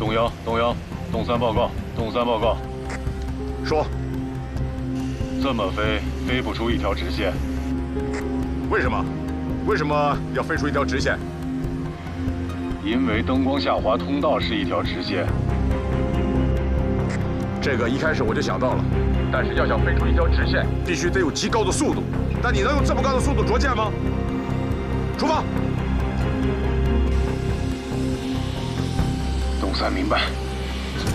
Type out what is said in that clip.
东阳，东三报告，东三报告。 说。 这么飞不出一条直线。 为什么？为什么要飞出一条直线？ 因为灯光下滑通道是一条直线。 这个一开始我就想到了，但是要想飞出一条直线，必须得有极高的速度。但你能用这么高的速度着舰吗？出发。 东三明白。